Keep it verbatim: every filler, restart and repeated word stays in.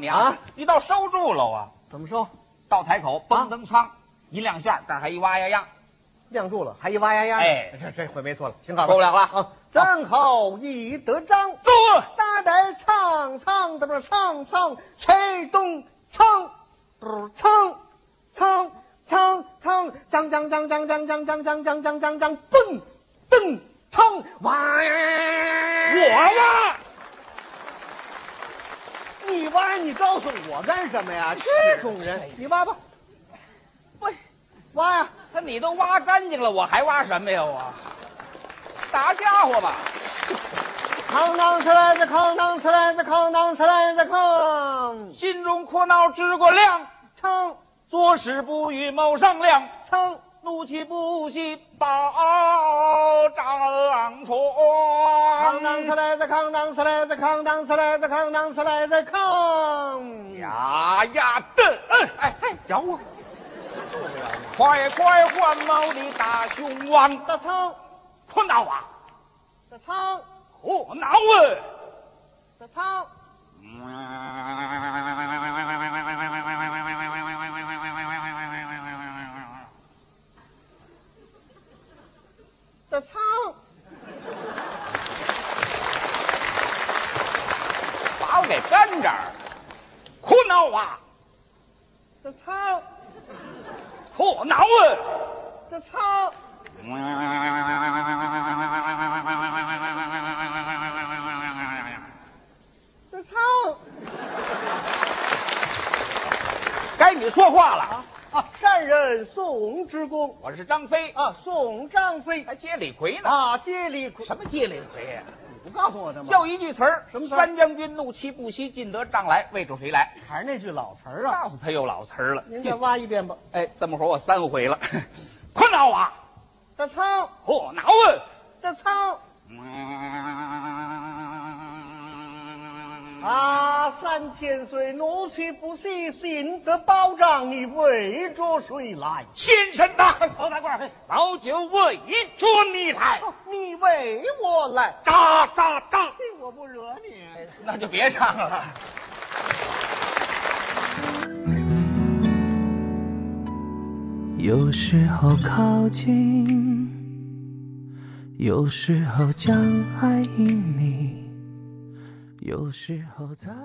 娘啊， 你倒收住了啊！ 怎么说？ 到台口嘣噔仓，一亮线，这儿还一哇呀呀， 亮住了，还一哇呀呀。 哎， 这这回没错了，听好了， 受不了了啊！正好一得张， 走， 大胆唱唱的不是唱唱，吹动唱，不唱唱唱唱，张张张张张张张张张张张张，蹦噔唱，哇！ 我呀， 你挖，你告诉我干什么呀？这种人，你挖吧， 不， 挖呀！ 那你都挖干净了，我还挖什么呀？我打家伙吧！ 扛当起来的扛当起来的扛当起来的扛， 心中苦恼知过量， 唱做事不与谋商量， 唱怒气不息报张床。 扛当起来的扛当起来的扛当起来的扛当起来的扛， 呀呀的，哎哎哎，咬我！快快换毛的大雄王， 大唱困恼啊！ 大唱苦恼啊！ 大唱大唱， 把我给跟这儿，苦恼啊！ 大唱苦恼啊！ 大唱大唱该你说话了。 啊！善人宋之公我是张飞， 啊，宋张飞还接李逵呢。 啊，接李逵什么接李逵呀？ 你不告诉我的吗？ 就一句词儿， 什么词儿三将军怒气不息，进得帐来，为主谁来？ 还是那句老词儿啊。 告诉他有老词儿了。 您再挖一遍吧。 哎，这么说我三回了。困恼啊！ 大唱苦恼啊！ 大唱啊，三千岁怒气不息，心得保障，你为着谁来？ 先生大曹大官， 老九为着你来， 你为我来， 喳喳喳！ 我不惹你。 那就别唱了。 有时候靠近，有时候将爱引你，有时候在